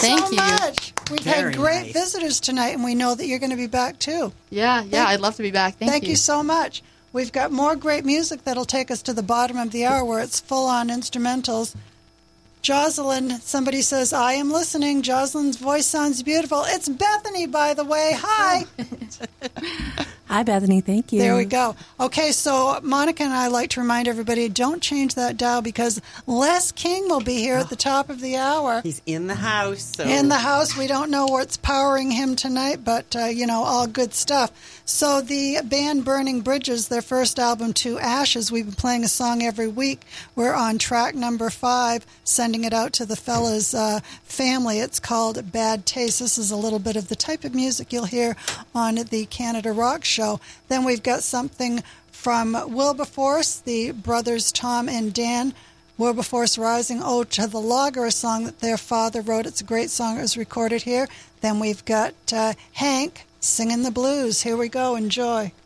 Thank so you. much. We've Very had great nice. visitors tonight, and we know that you're going to be back, too. Yeah, I'd love to be back. Thank you so much. We've got more great music that'll take us to the bottom of the hour where it's full-on instrumentals. Jocelyn, somebody says, I am listening. Jocelyn's voice sounds beautiful. It's Bethany, by the way. Hi. Hi, Bethany. Thank you. There we go. Okay, so Monica and I like to remind everybody, don't change that dial because Les King will be here at the top of the hour. He's in the house. So. In the house. We don't know what's powering him tonight, but, all good stuff. So the band Burning Bridges, their first album, To Ashes, we've been playing a song every week. We're on track number 5, sending it out to the fellas' family. It's called Bad Taste. This is a little bit of the type of music you'll hear on the Canada Rock Show. Then we've got something from Wilberforce, the brothers Tom and Dan. Wilberforce Rising, Ode to the Logger, a song that their father wrote. It's a great song. It was recorded here. Then we've got Hank singing the blues. Here we go. Enjoy.